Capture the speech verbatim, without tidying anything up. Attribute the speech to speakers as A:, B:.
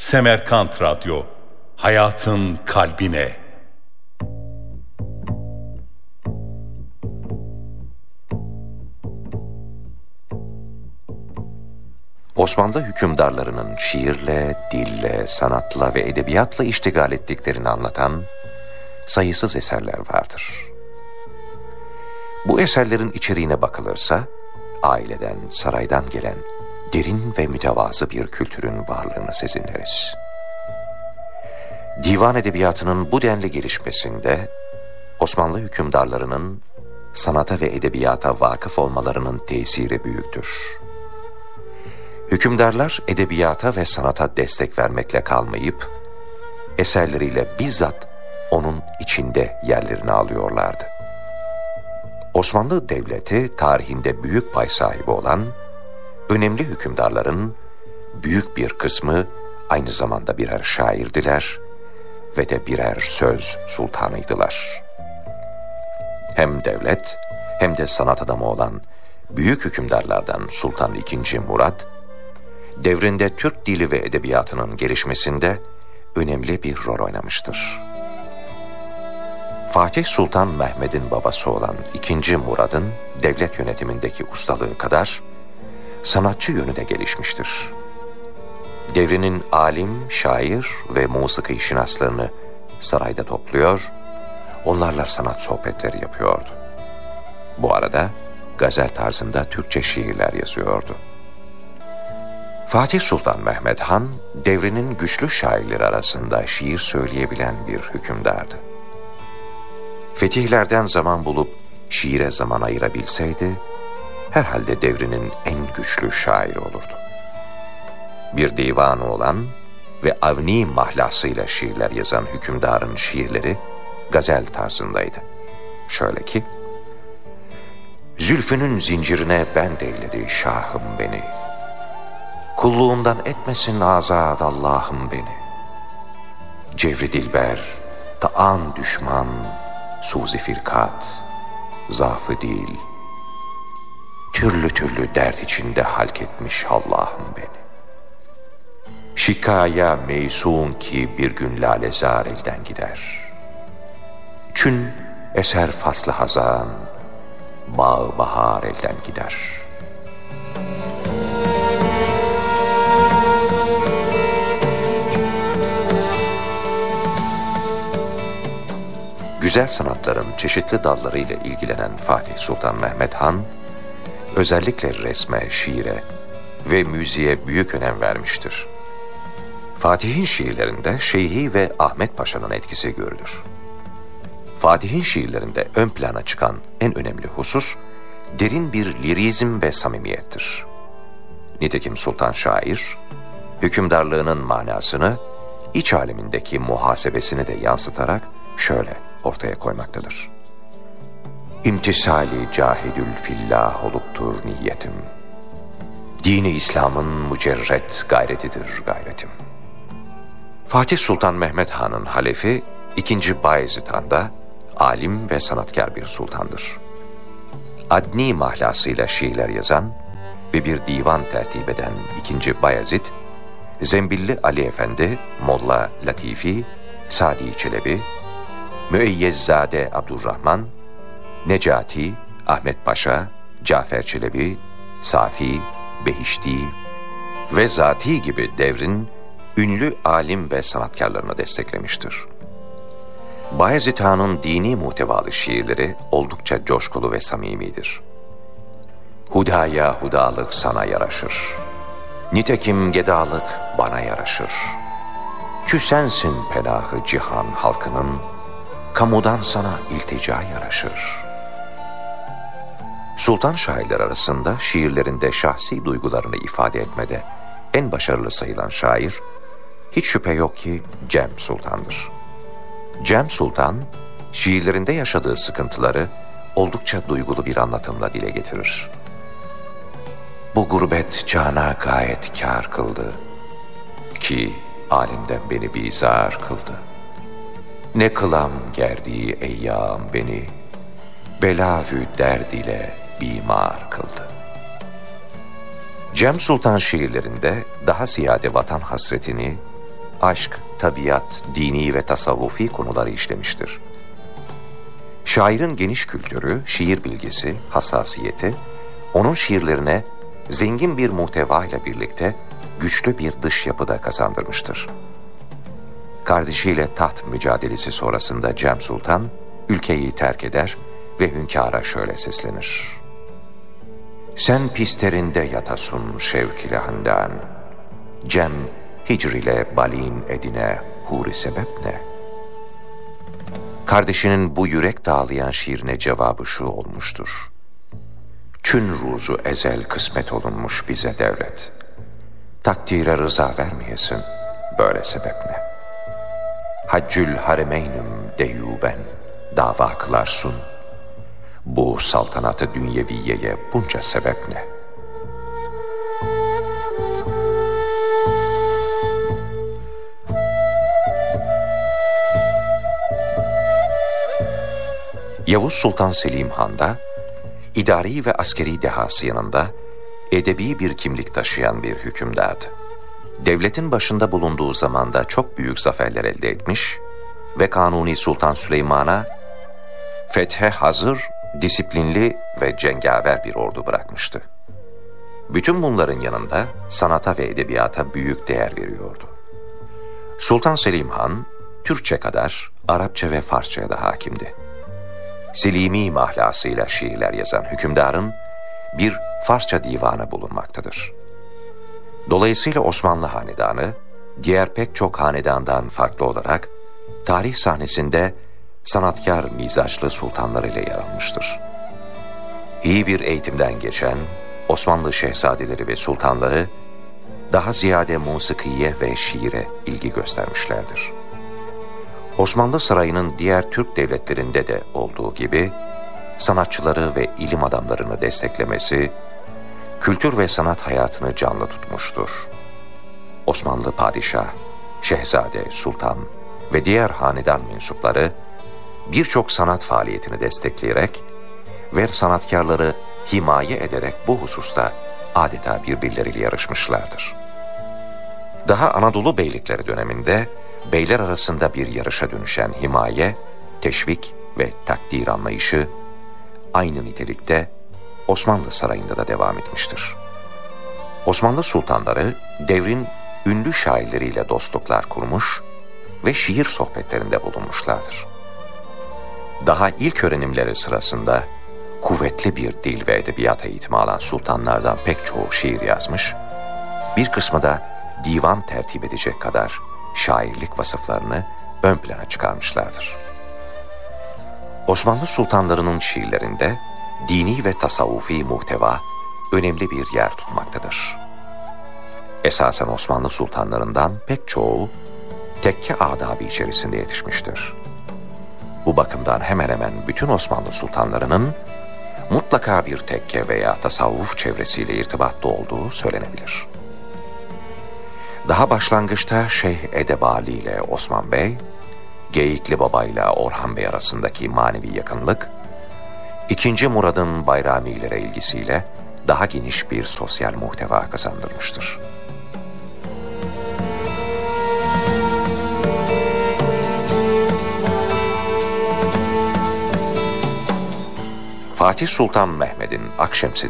A: Semerkant Radyo, hayatın kalbine.
B: Osmanlı hükümdarlarının şiirle, dille, sanatla ve edebiyatla iştigal ettiklerini anlatan sayısız eserler vardır. Bu eserlerin içeriğine bakılırsa, aileden, saraydan gelen derin ve mütevazı bir kültürün varlığını sezinleriz. Divan edebiyatının bu denli gelişmesinde, Osmanlı hükümdarlarının sanata ve edebiyata vakıf olmalarının tesiri büyüktür. Hükümdarlar edebiyata ve sanata destek vermekle kalmayıp, eserleriyle bizzat onun içinde yerlerini alıyorlardı. Osmanlı Devleti tarihinde büyük pay sahibi olan, önemli hükümdarların büyük bir kısmı aynı zamanda birer şairdiler ve de birer söz sultanıydılar. Hem devlet hem de sanat adamı olan büyük hükümdarlardan Sultan ikinci. Murat, devrinde Türk dili ve edebiyatının gelişmesinde önemli bir rol oynamıştır. Fatih Sultan Mehmed'in babası olan ikinci. Murad'ın devlet yönetimindeki ustalığı kadar sanatçı yönü de gelişmiştir. Devrinin alim, şair ve musiki şinaslarını sarayda topluyor, onlarla sanat sohbetleri yapıyordu. Bu arada gazel tarzında Türkçe şiirler yazıyordu. Fatih Sultan Mehmed Han, devrinin güçlü şairleri arasında şiir söyleyebilen bir hükümdardı. Fetihlerden zaman bulup şiire zaman ayırabilseydi, herhalde devrinin en güçlü şairi olurdu. Bir divanı olan ve avni mahlasıyla şiirler yazan hükümdarın şiirleri gazel tarzındaydı. Şöyle ki: Zülfünün zincirine ben deyledi şahım beni, kulluğundan etmesin azad Allah'ım beni. Cevri dilber, taan düşman, suzi firkat, zaafı değil, türlü türlü dert içinde halk etmiş Allah'ım beni. Şikaya meysun ki bir gün lalezar elden gider. Çün eser faslı hazan, bağ bahar elden gider. Güzel sanatların çeşitli dallarıyla ilgilenen Fatih Sultan Mehmed Han, özellikle resme, şiire ve müziğe büyük önem vermiştir. Fatih'in şiirlerinde Şeyhi ve Ahmet Paşa'nın etkisi görülür. Fatih'in şiirlerinde ön plana çıkan en önemli husus, derin bir lirizm ve samimiyettir. Nitekim Sultan Şair, hükümdarlığının manasını, iç alemindeki muhasebesini de yansıtarak şöyle ortaya koymaktadır. İmtisali cahidül fillah oluptur niyetim. Dini İslam'ın mücerret gayretidir gayretim. Fatih Sultan Mehmed Han'ın halefi ikinci. Bayezid Han da alim ve sanatkar bir sultandır. Adni mahlasıyla şiirler yazan ve bir divan tertip eden ikinci. Bayezid, Zembilli Ali Efendi, Molla Latifi, Sadi Çelebi, Müeyyezzade Abdurrahman, Necati, Ahmet Paşa, Cafer Çelebi, Safi, Behişti ve Zati gibi devrin ünlü alim ve sanatkarlarını desteklemiştir. Bayezid Han'ın dini muhtevalı şiirleri oldukça coşkulu ve samimidir. Hudaya hudalık sana yaraşır, nitekim gedalık bana yaraşır. Çü sensin penahı cihan halkının, kamudan sana iltica yaraşır. Sultan şairler arasında şiirlerinde şahsi duygularını ifade etmede en başarılı sayılan şair, hiç şüphe yok ki Cem Sultan'dır. Cem Sultan, şiirlerinde yaşadığı sıkıntıları oldukça duygulu bir anlatımla dile getirir. Bu gurbet cana gayet kâr kıldı, ki alimden beni bizar kıldı. Ne kılam gerdiği eyyam beni, belavü derd ile bimar kıldı. Cem Sultan şiirlerinde daha ziyade vatan hasretini, aşk, tabiat, dini ve tasavvufi konuları işlemiştir. Şairin geniş kültürü, şiir bilgisi, hassasiyeti, onun şiirlerine zengin bir muhteva ile birlikte güçlü bir dış yapı da kazandırmıştır. Kardeşiyle taht mücadelesi sonrasında Cem Sultan, ülkeyi terk eder ve hünkâra şöyle seslenir. Sen pisterinde yatasun şevk ile handan, Cem hicr ile balin edine huri sebep ne? Kardeşinin bu yürek dağlayan şiirine cevabı şu olmuştur. Çün ruzu ezel kısmet olunmuş bize devlet. Takdire rıza vermeyesin, böyle sebep ne? Haccül haremeynüm deyuben, dava kılarsın. Bu saltanatı dünyeviyeye bunca sebep ne? Yavuz Sultan Selim Han da, idari ve askeri dehası yanında edebi bir kimlik taşıyan bir hükümdardı. Devletin başında bulunduğu zamanda çok büyük zaferler elde etmiş ve Kanuni Sultan Süleyman'a fethe hazır, disiplinli ve cengaver bir ordu bırakmıştı. Bütün bunların yanında sanata ve edebiyata büyük değer veriyordu. Sultan Selim Han, Türkçe kadar Arapça ve Farsça'ya da hakimdi. Selimi mahlasıyla şiirler yazan hükümdarın bir Farsça divanı bulunmaktadır. Dolayısıyla Osmanlı Hanedanı, diğer pek çok hanedandan farklı olarak tarih sahnesinde sanatkar mizaçlı sultanlar ile yer almıştır. İyi bir eğitimden geçen Osmanlı şehzadeleri ve sultanları daha ziyade musikiye ve şiire ilgi göstermişlerdir. Osmanlı Sarayı'nın diğer Türk devletlerinde de olduğu gibi sanatçıları ve ilim adamlarını desteklemesi, kültür ve sanat hayatını canlı tutmuştur. Osmanlı padişah, şehzade, sultan ve diğer hanedan mensupları birçok sanat faaliyetini destekleyerek ve sanatkarları himaye ederek bu hususta adeta birbirleriyle yarışmışlardır. Daha Anadolu beylikleri döneminde beyler arasında bir yarışa dönüşen himaye, teşvik ve takdir anlayışı aynı nitelikte Osmanlı Sarayı'nda da devam etmiştir. Osmanlı sultanları devrin ünlü şairleriyle dostluklar kurmuş ve şiir sohbetlerinde bulunmuşlardır. Daha ilk öğrenimleri sırasında kuvvetli bir dil ve edebiyat eğitimi alan sultanlardan pek çoğu şiir yazmış, bir kısmı da divan tertip edecek kadar şairlik vasıflarını ön plana çıkarmışlardır. Osmanlı sultanlarının şiirlerinde dini ve tasavvufi muhteva önemli bir yer tutmaktadır. Esasen Osmanlı sultanlarından pek çoğu tekke adabı içerisinde yetişmiştir. Bu bakımdan hemen hemen bütün Osmanlı sultanlarının mutlaka bir tekke veya tasavvuf çevresiyle irtibatlı olduğu söylenebilir. Daha başlangıçta Şeyh Edebali ile Osman Bey, Geyikli Baba ile Orhan Bey arasındaki manevi yakınlık, İkinci Murad'ın Bayramilere ilgisiyle daha geniş bir sosyal muhteva kazandırmıştır. Fatih Sultan Mehmed'in Akşemsi